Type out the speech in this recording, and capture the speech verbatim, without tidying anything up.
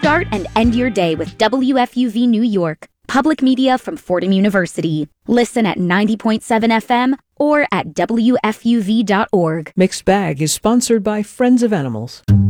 Start and end your day with W F U V New York, public media from Fordham University. Listen at ninety point seven F M or at W F U V dot org. Mixed Bag is sponsored by Friends of Animals.